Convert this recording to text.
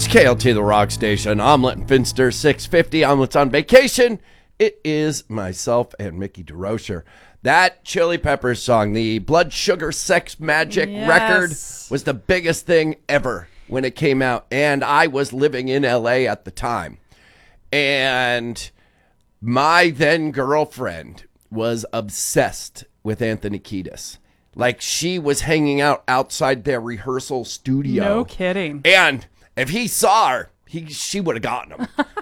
It's KLT, the rock station. Omelet and Finster 650. Omelet's on vacation. It is myself and Mickey DeRocher. That Chili Peppers song, the Blood Sugar Sex Magic record, was the biggest thing ever when it came out. And I was living in LA at the time. And my then girlfriend was obsessed with Anthony Kiedis. Like, she was hanging out outside their rehearsal studio. No kidding. And if he saw her, she would have gotten him.